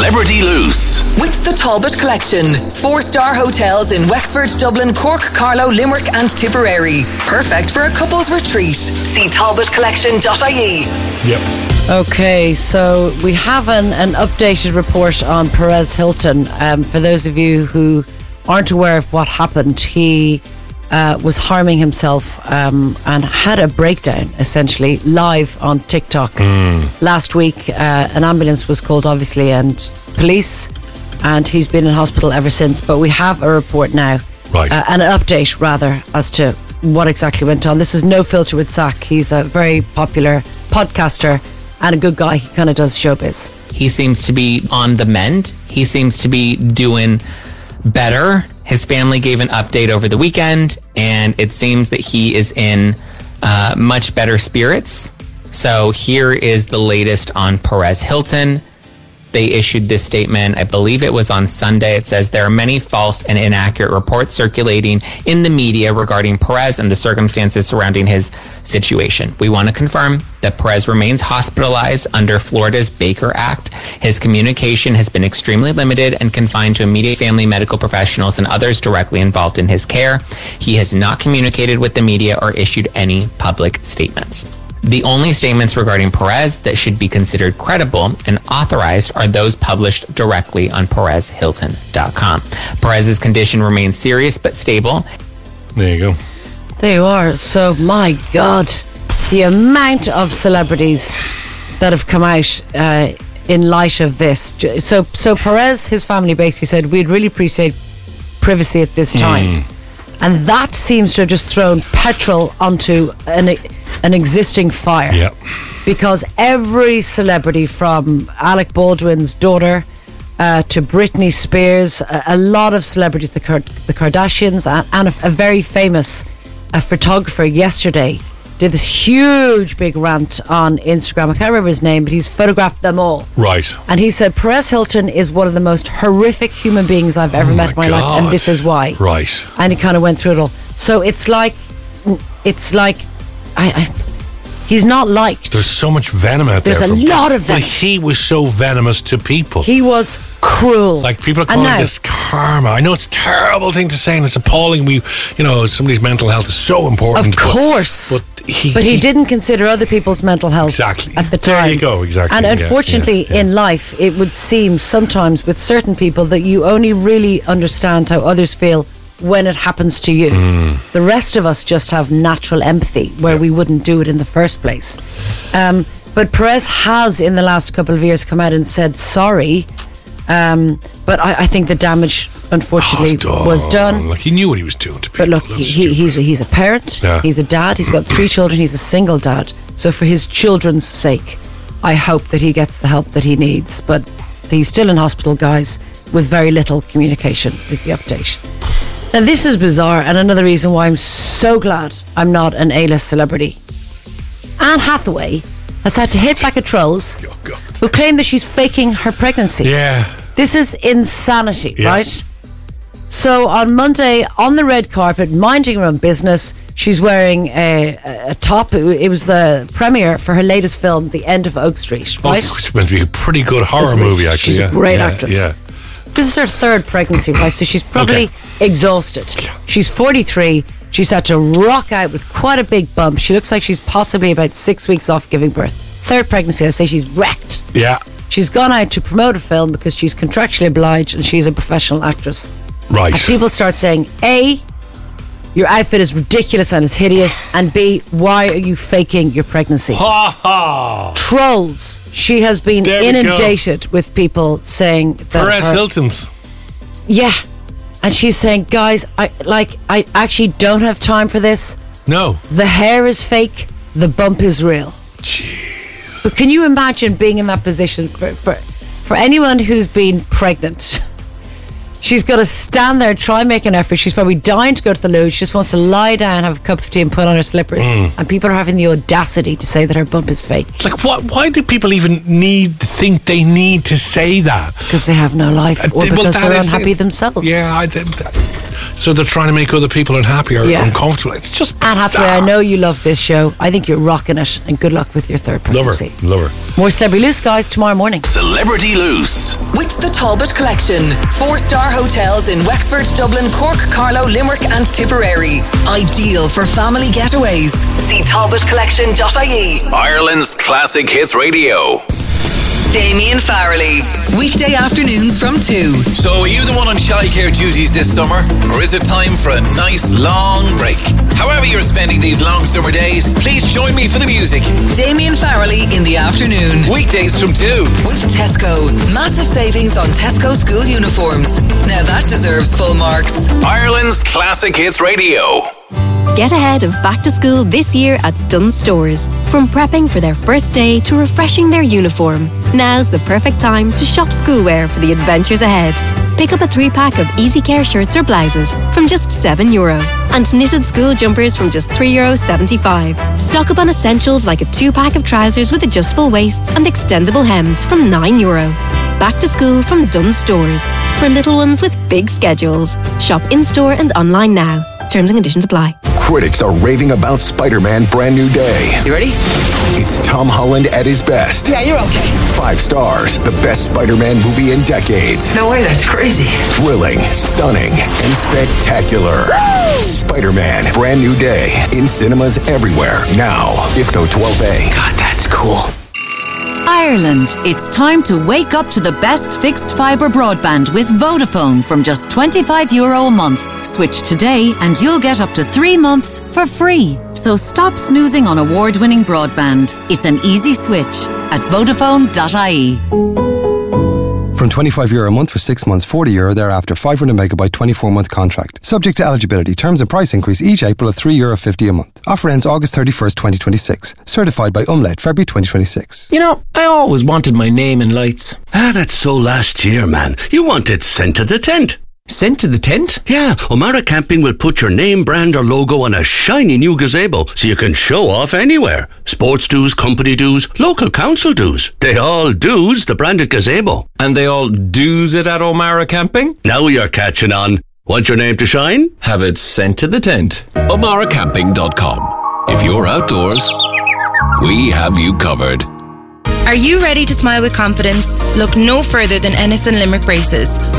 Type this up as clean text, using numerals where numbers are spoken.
Celebrity Loose. With the Talbot Collection. 4-star hotels in Wexford, Dublin, Cork, Carlow, Limerick and Tipperary. Perfect for a couple's retreat. See talbotcollection.ie. Yep. Okay, so we have an updated report on Perez Hilton. For those of you who aren't aware of what happened, he was harming himself and had a breakdown, essentially, live on TikTok. Last week, an ambulance was called, obviously, and police, and he's been in hospital ever since. But we have a report now, right? An update, rather, as to what exactly went on. This is No Filter with Zach. He's a very popular podcaster and a good guy. He kind of does showbiz. He seems to be on the mend. He seems to be doing better. His family gave an update over the weekend, and it seems that he is in much better spirits. So here is the latest on Perez Hilton. They issued this statement, I believe it was on Sunday. It says, there are many false and inaccurate reports circulating in the media regarding Perez and the circumstances surrounding his situation. We want to confirm that Perez remains hospitalized under Florida's Baker Act. His communication has been extremely limited and confined to immediate family medical professionals and others directly involved in his care. He has not communicated with the media or issued any public statements. The only statements regarding Perez that should be considered credible and authorized are those published directly on PerezHilton.com. Perez's condition remains serious but stable. There you go. There you are. So, my God, the amount of celebrities that have come out in light of this. So Perez, his family basically said, we'd really appreciate privacy at this time. And that seems to have just thrown petrol onto an existing fire. Yep. Because every celebrity, from Alec Baldwin's daughter to Britney Spears, a lot of celebrities, the Kardashians, and a very famous photographer yesterday did this huge big rant on Instagram. I can't remember his name, but he's photographed them all. Right. And he said, Perez Hilton is one of the most horrific human beings I've ever met in my life, and this is why. Right. And he kind of went through it all. So it's like he's not liked. There's so much venom out There's there. There's a lot of venom. But he was so venomous to people. He was cruel. Like, people are calling this karma. I know it's a terrible thing to say, and it's appalling. Somebody's mental health is so important. Of course. But he didn't consider other people's mental health at the time. There you go, exactly. And unfortunately, in life, it would seem sometimes with certain people that you only really understand how others feel when it happens to you. The rest of us just have natural empathy where we wouldn't do it in the first place. But Perez has, in the last couple of years, come out and said sorry. But I think the damage, unfortunately, was done. Like, he knew what he was doing to people. But look, he's a parent. Yeah. He's a dad. He's got 3 children. He's a single dad. So for his children's sake, I hope that he gets the help that he needs. But he's still in hospital, guys, with very little communication, is the update. Now, this is bizarre, and another reason why I'm so glad I'm not an A-list celebrity. Anne Hathaway has had to hit back at trolls who claim that she's faking her pregnancy. Yeah. This is insanity, right? So on Monday, on the red carpet, minding her own business, she's wearing a top. It was the premiere for her latest film, The End of Oak Street, right? It's meant to be a pretty good horror movie, actually. She's a great actress. Yeah. This is her 3rd pregnancy, right? So she's probably exhausted. She's 43. She's had to rock out with quite a big bump. She looks like she's possibly about 6 weeks off giving birth. 3rd pregnancy, I say she's wrecked. Yeah. She's gone out to promote a film because she's contractually obliged and she's a professional actress. Right. And people start saying, A, your outfit is ridiculous and it's hideous, and B, why are you faking your pregnancy? Ha ha! Trolls. She has been inundated with people saying that Perez Hilton's. Yeah. And she's saying, guys, I actually don't have time for this. No. The hair is fake. The bump is real. Jeez. But can you imagine being in that position for anyone who's been pregnant? She's got to stand there, try and make an effort. She's probably dying to go to the loo. She just wants to lie down, have a cup of tea and put on her slippers. And people are having the audacity to say that her bump is fake. Like, why do people even think they need to say that? Because they have no life, or because they're unhappy themselves. Yeah, So they're trying to make other people unhappy or uncomfortable. It's just Anne Hathaway, I know you love this show. I think you're rocking it, and good luck with your third pregnancy. Love her. More Celebrity Loose, guys, tomorrow morning. Celebrity Loose. With the Talbot Collection. 4-star hotels in Wexford, Dublin, Cork, Carlow, Limerick and Tipperary. Ideal for family getaways. See talbotcollection.ie. Ireland's Classic Hits Radio. Damien Farrelly. Weekday afternoons from 2. So are you the one on childcare duties this summer? Or is it time for a nice long break? However you're spending these long summer days, please join me for the music. Damien Farrelly in the afternoon. Weekdays from 2. With Tesco. Massive savings on Tesco school uniforms. Now that deserves full marks. Ireland's Classic Hits Radio. Get ahead of back to school this year at Dunnes Stores. From prepping for their first day to refreshing their uniform, now's the perfect time to shop schoolwear for the adventures ahead. Pick up a 3-pack of Easy Care shirts or blouses from just €7 and knitted school jumpers from just €3.75. Stock up on essentials like a 2-pack of trousers with adjustable waists and extendable hems from €9. Back to school from Dunnes Stores. For little ones with big schedules. Shop in-store and online now. Terms and conditions apply. Critics are raving about Spider-Man Brand New Day. You ready? It's Tom Holland at his best. Yeah, you're okay. 5 stars, the best Spider-Man movie in decades. No way, that's crazy. Thrilling, stunning, and spectacular. Woo! Spider-Man Brand New Day in cinemas everywhere. Now, IFCO 12A. God, that's cool. Ireland, it's time to wake up to the best fixed fibre broadband with Vodafone from just €25 a month. Switch today and you'll get up to 3 months for free. So stop snoozing on award-winning broadband. It's an easy switch at Vodafone.ie. From €25 a month for 6 months, €40 thereafter, 500 megabyte 24-month contract. Subject to eligibility. Terms and price increase each April of €3.50 a month. Offer ends August 31st, 2026. Certified by Umlaut, February 2026. You know, I always wanted my name in lights. That's so last year, man. You wanted sent to the tent. Sent to the tent? Yeah, O'Mara Camping will put your name, brand or logo on a shiny new gazebo so you can show off anywhere. Sports dues, company dues, local council dues. They all dues the branded gazebo. And they all dues it at O'Mara Camping? Now you're catching on. Want your name to shine? Have it sent to the tent. OmaraCamping.com. If you're outdoors, we have you covered. Are you ready to smile with confidence? Look no further than Ennis and Limerick Braces.